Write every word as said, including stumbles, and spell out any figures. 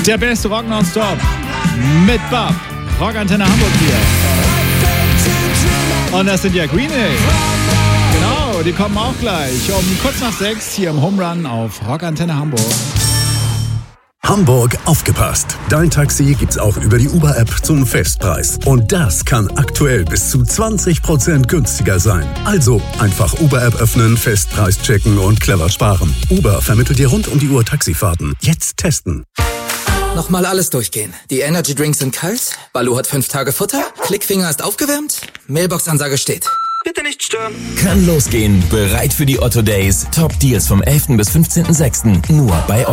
Der beste Rock nonstop mit Bob. Rockantenne Hamburg hier. Und das sind ja Green Day. Genau, die kommen auch gleich um kurz nach sechs hier im Home Run auf Rockantenne Hamburg. Hamburg, aufgepasst! Dein Taxi gibt's auch über die Uber-App zum Festpreis. Und das kann aktuell bis zu zwanzig Prozent günstiger sein. Also einfach Uber-App öffnen, Festpreis checken und clever sparen. Uber vermittelt dir rund um die Uhr Taxifahrten. Jetzt testen. Nochmal alles durchgehen. Die Energy Drinks sind kalt, Balu hat fünf Tage Futter, Klickfinger ist aufgewärmt, Mailbox-Ansage steht. Bitte nicht stören. Kann losgehen. Bereit für die Otto Days. Top Deals vom elften bis fünfzehnten sechsten Nur bei Otto.